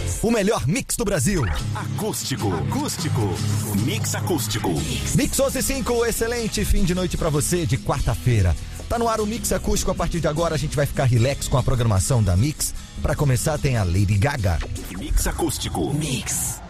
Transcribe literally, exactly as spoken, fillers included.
O melhor mix do Brasil. Acústico, acústico, mix acústico. Mix onze e cinco, excelente fim de noite pra você de quarta-feira. Tá no ar o Mix Acústico. A partir de agora a gente vai ficar relax com a programação da Mix. Pra começar tem a Lady Gaga. Mix acústico. Mix.